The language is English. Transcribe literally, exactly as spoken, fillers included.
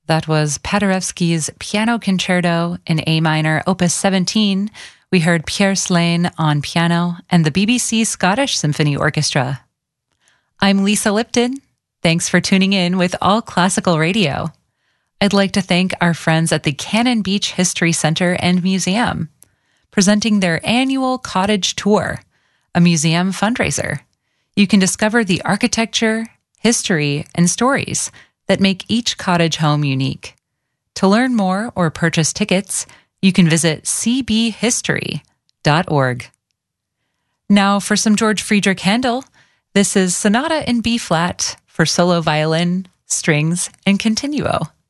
That was Paderewski's Piano Concerto in A minor, Opus seventeen. We heard Pierre Slane on piano and the B B C Scottish Symphony Orchestra. I'm Lisa Lipton. Thanks for tuning in with All Classical Radio. I'd like to thank our friends at the Cannon Beach History Center and Museum, presenting their annual Cottage Tour, a museum fundraiser. You can discover the architecture, history, and stories that make each cottage home unique. To learn more or purchase tickets, you can visit c b history dot org. Now for some George Friedrich Handel. This is Sonata in B-flat for solo violin, strings, and continuo.